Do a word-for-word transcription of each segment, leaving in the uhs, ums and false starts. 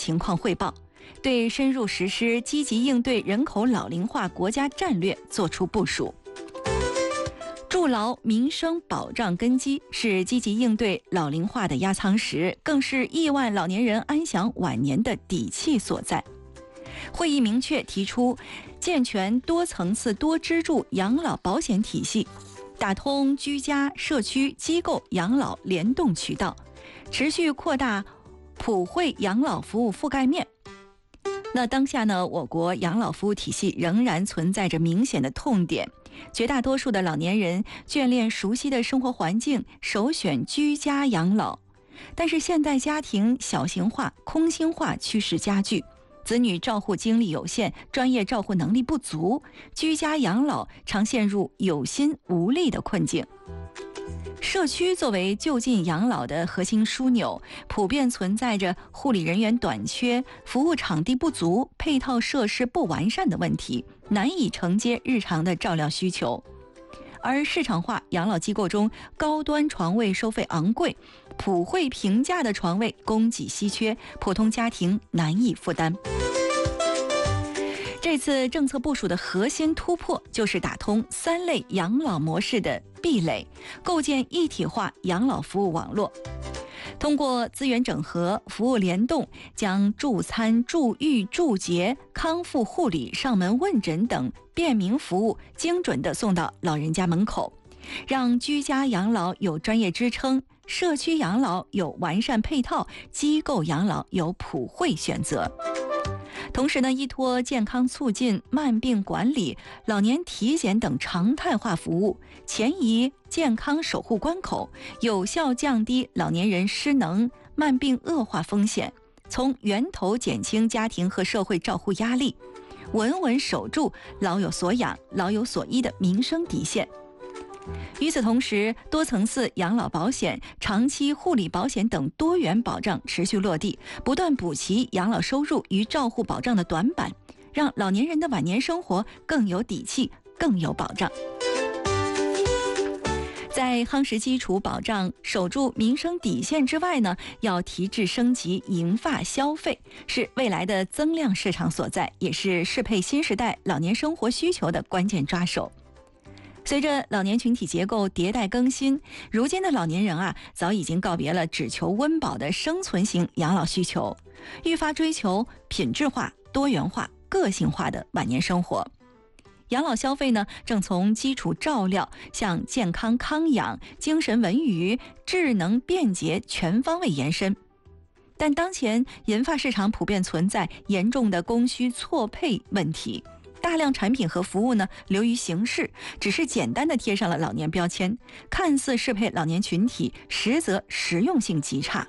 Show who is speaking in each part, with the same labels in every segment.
Speaker 1: 情况汇报，对深入实施积极应对人口老龄化国家战略作出部署。筑牢民生保障根基是积极应对老龄化的压舱石，更是亿万老年人安享晚年的底气所在。会议明确提出，健全多层次多支柱养老保险体系，打通居家、社区、机构养老联动渠道，持续扩大普惠养老服务覆盖面。那当下呢，我国养老服务体系仍然存在着明显的痛点，绝大多数的老年人眷恋熟悉的生活环境，首选居家养老。但是现代家庭小型化、空心化趋势加剧，子女照护精力有限，专业照护能力不足，居家养老常陷入有心无力的困境。社区作为就近养老的核心枢纽，普遍存在着护理人员短缺、服务场地不足、配套设施不完善的问题，难以承接日常的照料需求。而市场化养老机构中，高端床位收费昂贵，普惠平价的床位供给稀缺，普通家庭难以负担。这次政策部署的核心突破就是打通三类养老模式的壁垒，构建一体化养老服务网络。通过资源整合、服务联动，将助餐、助育、助洁、康复护理、上门问诊等便民服务精准地送到老人家门口，让居家养老有专业支撑，社区养老有完善配套，机构养老有普惠选择。同时呢，依托健康促进、慢病管理、老年体检等常态化服务，前移健康守护关口，有效降低老年人失能、慢病恶化风险，从源头减轻家庭和社会照护压力，稳稳守住老有所养、老有所依的民生底线。与此同时，多层次养老保险、长期护理保险等多元保障持续落地，不断补齐养老收入与照护保障的短板，让老年人的晚年生活更有底气、更有保障。在夯实基础保障、守住民生底线之外呢，要提质升级银发消费，是未来的增量市场所在，也是适配新时代老年生活需求的关键抓手。随着老年群体结构迭代更新，如今的老年人啊，早已经告别了只求温饱的生存型养老需求，愈发追求品质化、多元化、个性化的晚年生活。养老消费呢，正从基础照料向健康康养、精神文娱、智能便捷全方位延伸。但当前银发市场普遍存在严重的供需错配问题，大量产品和服务呢流于形式，只是简单的贴上了老年标签，看似适配老年群体，实则实用性极差。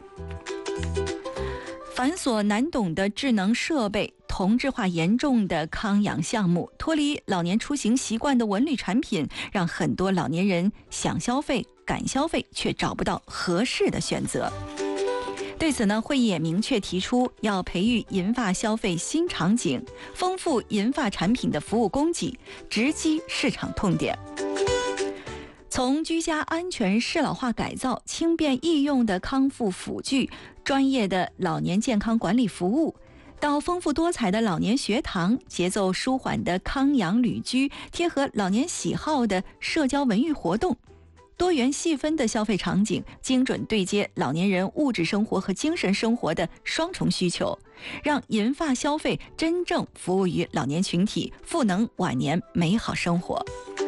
Speaker 1: 繁琐难懂的智能设备、同质化严重的康养项目、脱离老年出行习惯的文旅产品，让很多老年人想消费、敢消费，却找不到合适的选择。对此呢，会议也明确提出，要培育银发消费新场景，丰富银发产品的服务供给，直击市场痛点。从居家安全适老化改造、轻便易用的康复辅具、专业的老年健康管理服务，到丰富多彩的老年学堂、节奏舒缓的康养旅居、贴合老年喜好的社交文娱活动，多元细分的消费场景，精准对接老年人物质生活和精神生活的双重需求，让银发消费真正服务于老年群体，赋能晚年美好生活。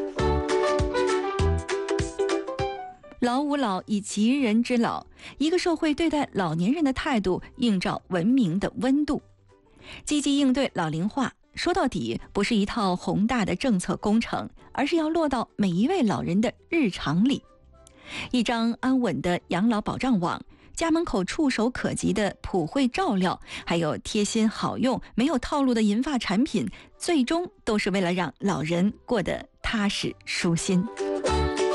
Speaker 1: 老吾老以及人之老，一个社会对待老年人的态度映照文明的温度。积极应对老龄化，说到底不是一套宏大的政策工程，而是要落到每一位老人的日常里。一张安稳的养老保障网，家门口触手可及的普惠照料，还有贴心好用没有套路的银发产品，最终都是为了让老人过得踏实舒心。